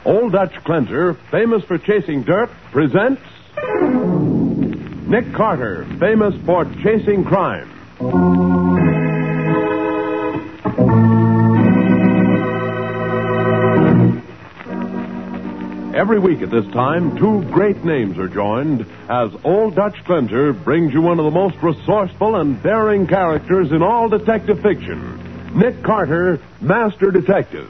Old Dutch Cleanser, famous for chasing dirt, presents Nick Carter, famous for chasing crime. Every week at this time, two great names are joined as Old Dutch Cleanser brings you one of the most resourceful and daring characters in all detective fiction, Nick Carter, Master Detective.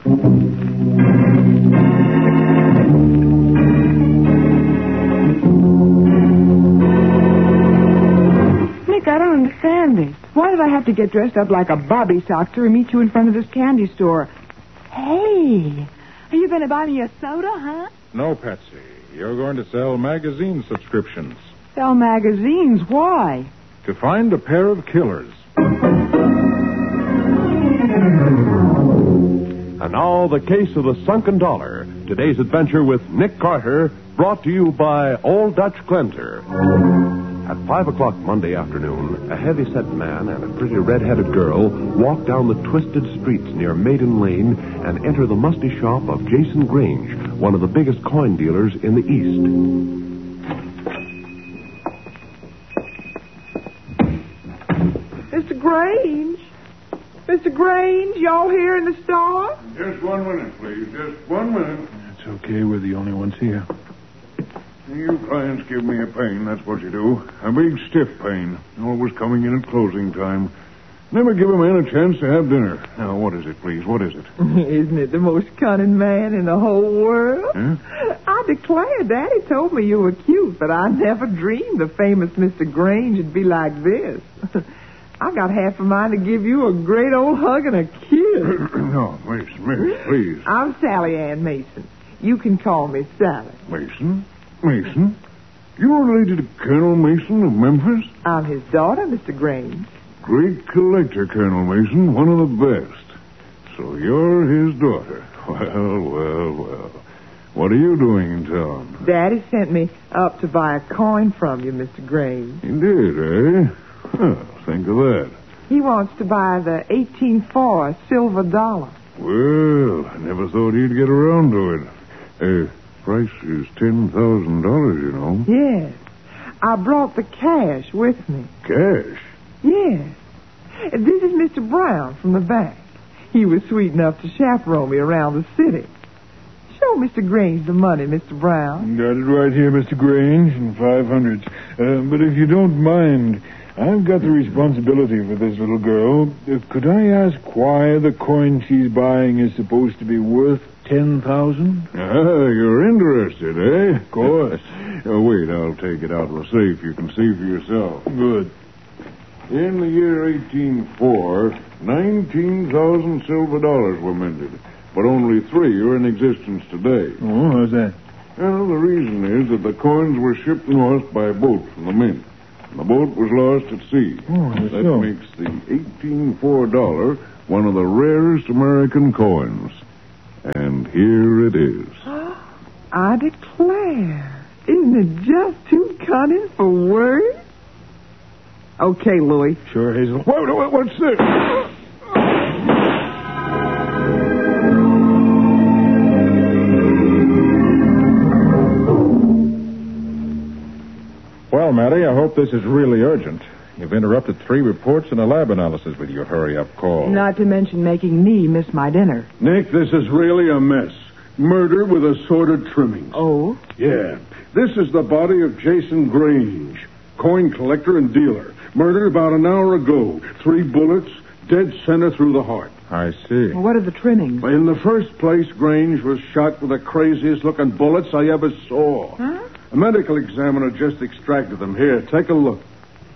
Nick, I don't understand it. Why did I have to get dressed up like a bobby soxer and meet you in front of this candy store? Hey, are you going to buy me a soda, huh? No, Patsy. You're going to sell magazine subscriptions. Sell magazines? Why? To find a pair of killers. And now, the case of the sunken dollar. Today's adventure with Nick Carter, brought to you by Old Dutch Cleanser. At 5 o'clock Monday afternoon, a heavy-set man and a pretty red-headed girl walk down the twisted streets near Maiden Lane and enter the musty shop of Jason Grange, one of the biggest coin dealers in the East. Mr. Grange? Mr. Grange, y'all here in the store? Just 1 minute, please. Just 1 minute. It's okay. We're the only ones here. You clients give me a pain, that's what you do. A big stiff pain. Always coming in at closing time. Never give a man a chance to have dinner. Now, what is it, please? What is it? Isn't it the most cunning man in the whole world? Huh? I declare, Daddy told me you were cute, but I never dreamed the famous Mr. Grange would be like this. I got half a mind to give you a great old hug and a kiss. No, miss, please. I'm Sally Ann Mason. You can call me Sally. Mason? Mason? You're related to Colonel Mason of Memphis? I'm his daughter, Mr. Grange. Great collector, Colonel Mason. One of the best. So you're his daughter. Well. What are you doing in town? Daddy sent me up to buy a coin from you, Mr. Grange. He did, eh? Well, think of that. He wants to buy the 1804 silver dollar. Well, I never thought he'd get around to it. Price is $10,000, you know. Yes. I brought the cash with me. Cash? Yes. This is Mr. Brown from the bank. He was sweet enough to chaperone me around the city. Show Mr. Grange the money, Mr. Brown. Got it right here, Mr. Grange, in 500s. But if you don't mind, I've got the responsibility for this little girl. Could I ask why the coin she's buying is supposed to be worth 10,000? You're interested, eh? Of course. Wait, I'll take it out of the safe. You can see for yourself. Good. In the year 1804, 19,000 silver dollars were minted, but only 3 are in existence today. Oh, how's that? Well, the reason is that the coins were shipped north by boat from the mint. And the boat was lost at sea. Oh, that so. makes the 1804 dollar one of the rarest American coins. And here it is. I declare. Isn't it just too cunning for words? Okay, Louie. Sure, Hazel. What's this? Well, Matty, I hope this is really urgent. You've interrupted 3 reports and a lab analysis with your hurry-up call. Not to mention making me miss my dinner. Nick, this is really a mess. Murder with assorted trimmings. Oh? Yeah. This is the body of Jason Grange, coin collector and dealer. Murdered about an hour ago. 3 bullets, dead center through the heart. I see. Well, what are the trimmings? In the first place, Grange was shot with the craziest-looking bullets I ever saw. Huh? A medical examiner just extracted them. Here, take a look.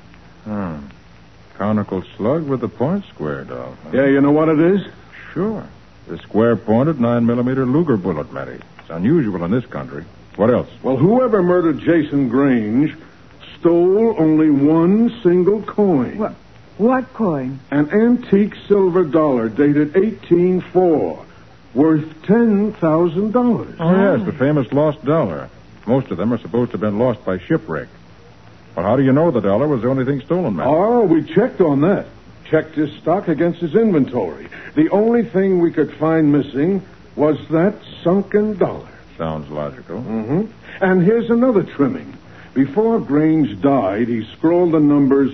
Conical slug with the point squared off. Huh? Yeah, you know what it is? Sure. The square-pointed 9mm Luger bullet, Matty. It's unusual in this country. What else? Well, whoever murdered Jason Grange stole only one single coin. What coin? An antique silver dollar dated 1804, worth $10,000. Oh, yes, the famous lost dollar. Most of them are supposed to have been lost by shipwreck. Well, how do you know the dollar was the only thing stolen, Matt? Oh, we checked on that. Checked his stock against his inventory. The only thing we could find missing was that sunken dollar. Sounds logical. Mm-hmm. And here's another trimming. Before Grange died, he scrawled the numbers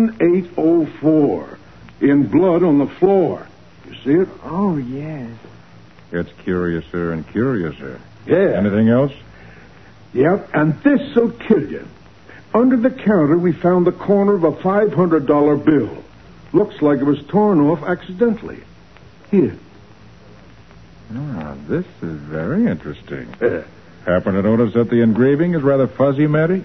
1804 in blood on the floor. You see it? Oh, yes. Gets curiouser and curiouser. Yeah. Anything else? Yep, and this'll kill you. Under the counter, we found the corner of a $500 bill. Looks like it was torn off accidentally. Here. Ah, this is very interesting. Happen to notice that the engraving is rather fuzzy, Matty?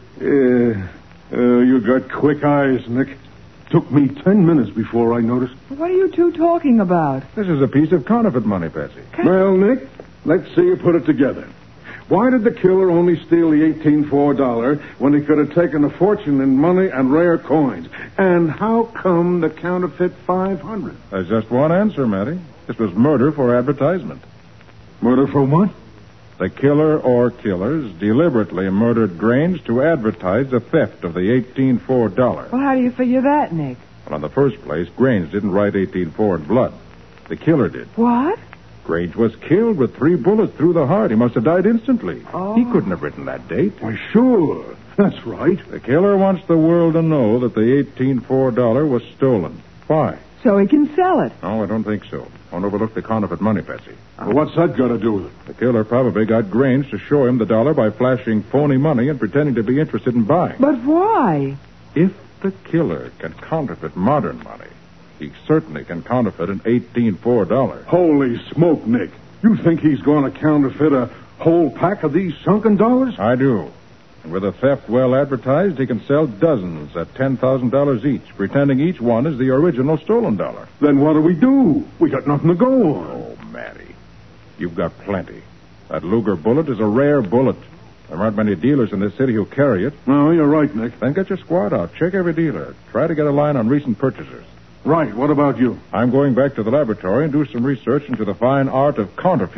You got quick eyes, Nick. Took me 10 minutes before I noticed. What are you two talking about? This is a piece of counterfeit money, Patsy. Well, Nick, let's see you put it together. Why did the killer only steal the $18.04 when he could have taken a fortune in money and rare coins? And how come the counterfeit $500? There's just one answer, Matty. This was murder for advertisement. Murder for what? The killer or killers deliberately murdered Grange to advertise the theft of the $18.04. Well, how do you figure that, Nick? Well, in the first place, Grange didn't write 18.4 in blood. The killer did. What? Grange was killed with 3 bullets through the heart. He must have died instantly. Oh. He couldn't have written that date. Why, sure. That's right. The killer wants the world to know that the $18.4 was stolen. Why? So he can sell it. No, I don't think so. Don't overlook the counterfeit money, Patsy. Well, what's that got to do with it? The killer probably got Grange to show him the dollar by flashing phony money and pretending to be interested in buying. But why? If the killer can counterfeit modern money, he certainly can counterfeit an $18.4. Holy smoke, Nick. You think he's going to counterfeit a whole pack of these sunken dollars? I do. And with a theft well advertised, he can sell dozens at $10,000 each, pretending each one is the original stolen dollar. Then what do? We got nothing to go on. Oh, Matty, you've got plenty. That Luger bullet is a rare bullet. There aren't many dealers in this city who carry it. No, you're right, Nick. Then get your squad out. Check every dealer. Try to get a line on recent purchasers. Right. What about you? I'm going back to the laboratory and do some research into the fine art of counterfeiting.